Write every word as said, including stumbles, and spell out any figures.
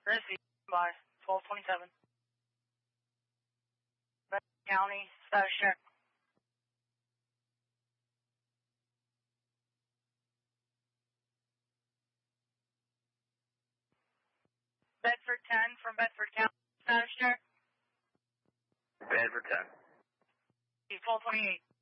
Receive by twelve twenty-seven. Bedford County, status check. Bedford ten from Bedford County, status check. Bedford ten. twelve twenty-eight.